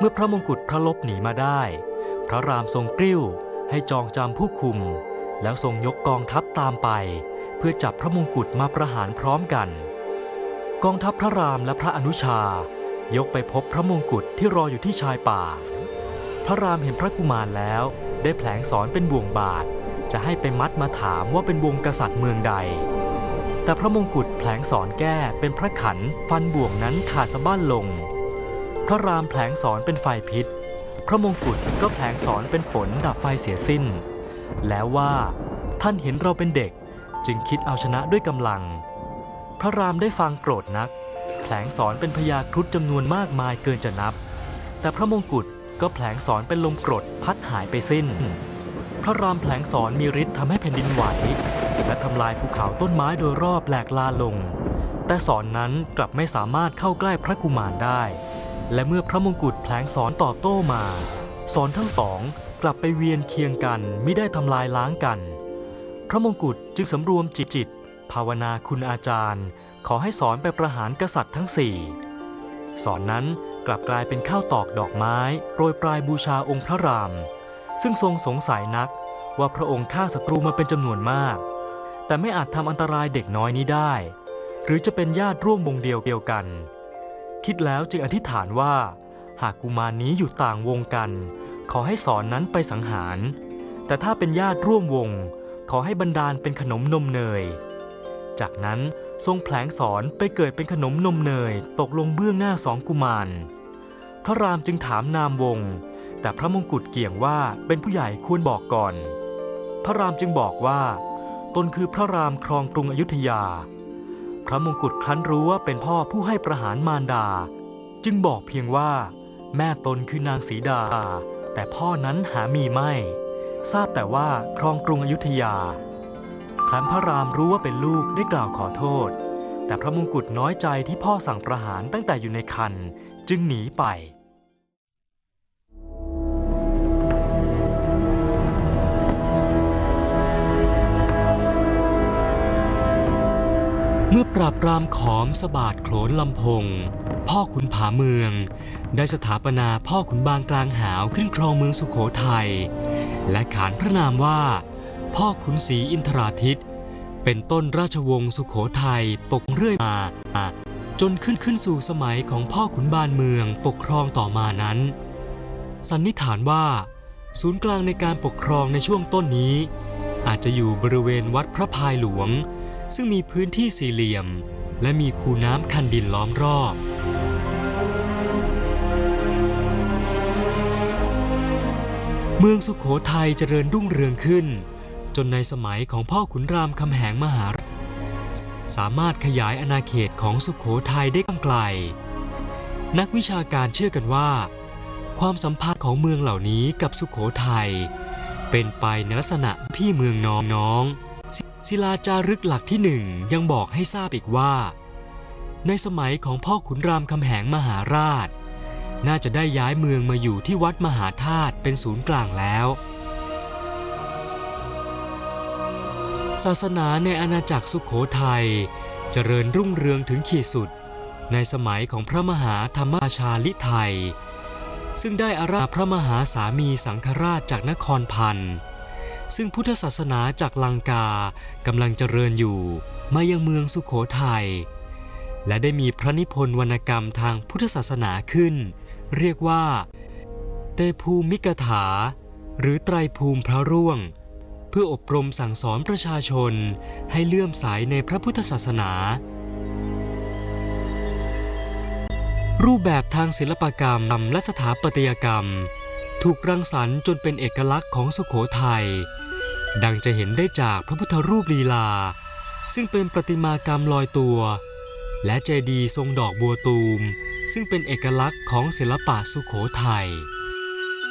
มื่อพระมงกุฎพระลบหนีมาได้พระรามทรงกริ้วให้จองจำผู้คุมแล้วทรงยกกองทัพตามไปเพื่อจับพระมงกุฎมาประหารพร้อมกันกองทัพพระรามและพระอนุชายกไปพบพระมงกุฎที่รออยู่ที่ชายป่าพระรามเห็นพระกุมารแล้วได้แผลงสอนเป็นบ่วงบาทจะให้ไปมัดมาถามว่าเป็นวงกษัตริย์เมืองใดแต่พระมงกุฎแผลงสอนแก้เป็นพระขันฟันบ่วงนั้นขาดสะบั้นลงพระรามแผลงสอนเป็นไฟพิษพระมงกุฎก็แผลงสอนเป็นฝนดับไฟเสียสิ้นแล้วว่าท่านเห็นเราเป็นเด็กจึงคิดเอาชนะด้วยกำลังพระรามได้ฟังโกรธนักแผลงสอนเป็นพญาครุฑจำนวนมากมายเกินจะนับแต่พระมงกุฎก็แผลงสอนเป็นลมกรดพัดหายไปสิ้นพระรามแผลงสอนมีฤทธิ์ทำให้แผ่นดินไหวและทำลายภูเขาต้นไม้โดยรอบแหลกลาลงแต่สอนนั้นกลับไม่สามารถเข้าใกล้พระกุมารได้และเมื่อพระมงกุฎแผลงสอนตอบโต้มาสอนทั้งสองกลับไปเวียนเคียงกันไม่ได้ทำลายล้างกันพระมงกุฎจึงสำรวมจิตภาวนาคุณอาจารย์ขอให้สอนไปประหารกษัตริย์ทั้งสี่สอนนั้นกลับกลายเป็นข้าวตอกดอกไม้โปรยปลายบูชาองค์พระรามซึ่งทรงสงสัยนักว่าพระองค์ฆ่าศัตรูมาเป็นจำนวนมากแต่ไม่อาจทำอันตรายเด็กน้อยนี้ได้หรือจะเป็นญาติร่วมวงเดียวกันคิดแล้วจึงอธิษฐานว่าหากกุมารนี้อยู่ต่างวงกันขอให้สอนนั้นไปสังหารแต่ถ้าเป็นญาติร่วมวงขอให้บันดาลเป็นขนมนมเนยจากนั้นทรงแผลงสอนไปเกิดเป็นขนมนมเนยตกลงเบื้องหน้าสองกุมารพระรามจึงถามนามวงแต่พระมงกุฎเกี่ยงว่าเป็นผู้ใหญ่ควรบอกก่อนพระรามจึงบอกว่าตนคือพระรามครองกรุงอยุธยาพระมงกุฎครั้นรู้ว่าเป็นพ่อผู้ให้ประหารมารดาจึงบอกเพียงว่าแม่ตนคือนางสีดาแต่พ่อนั้นหามีไม่ทราบแต่ว่าครองกรุงอยุธยาครั้นพระรามรู้ว่าเป็นลูกได้กล่าวขอโทษแต่พระมงกุฎน้อยใจที่พ่อสั่งประหารตั้งแต่อยู่ในครรภ์จึงหนีไปเมื่อปราบปรามขอมสบาดโขนลำพงพ่อขุนผาเมืองได้สถาปนาพ่อขุนบางกลางหาวขึ้นครองเมืองสุโขทัยและขานพระนามว่าพ่อขุนศรีอินทราทิตเป็นต้นราชวงศ์สุโขทัยปกเรื่อยมาจนขึ้นสู่สมัยของพ่อขุนบานเมืองปกครองต่อมานั้นสันนิษฐานว่าศูนย์กลางในการปกครองในช่วงต้นนี้อาจจะอยู่บริเวณวัดพระพายหลวงซึ่งมีพื้นที่สี่เหลี่ยมและมีคูน้ำคันดินล้อมรอบเมืองสุโขทัยเจริญรุ่งเรืองขึ้นจนในสมัยของพ่อขุนรามคำแหงมหาราชสามารถขยายอาณาเขตของสุโขทัยได้กว้างไกลนักวิชาการเชื่อกันว่าความสัมพันธ์ของเมืองเหล่านี้กับสุโขทัยเป็นไปในลักษณะพี่เมืองน้องศิลาจารึกหลักที่หนึ่งยังบอกให้ทราบอีกว่าในสมัยของพ่อขุนรามคำแหงมหาราชน่าจะได้ย้ายเมืองมาอยู่ที่วัดมหาธาตุเป็นศูนย์กลางแล้วศาสนาในอาณาจักรสุโขทัยเจริญรุ่งเรืองถึงขีดสุดในสมัยของพระมหาธรรมราชาลิไทยซึ่งได้อาราธพระมหาสามีสังฆราชจากนครพันธ์ซึ่งพุทธศาสนาจากลังกากำลังเจริญอยู่มายังเมืองสุโขทัยและได้มีพระนิพนธ์วรรณกรรมทางพุทธศาสนาขึ้นเรียกว่าเตภูมิกถาหรือไตรภูมิพระร่วงเพื่ออบรมสั่งสอนประชาชนให้เลื่อมใสในพระพุทธศาสนารูปแบบทางศิลปกรรมและสถาปัตยกรรมถูกรังสรรค์จนเป็นเอกลักษณ์ของสุโขทัยดังจะเห็นได้จากพระพุทธรูปลีลาซึ่งเป็นประติมากรรมลอยตัวและเจดีย์ทรงดอกบัวตูมซึ่งเป็นเอกลักษณ์ของศิลปะสุโขทัย